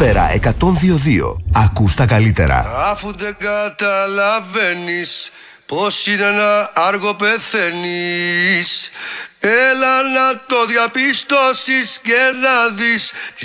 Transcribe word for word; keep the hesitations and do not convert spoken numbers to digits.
Ατμόσφαιρα εκατόν δύο κόμμα δύο. Ακούς τα καλύτερα. Αφού δεν καταλαβαίνεις πως είναι να άργο πεθαίνεις, έλα να το διαπιστώσεις και να δεις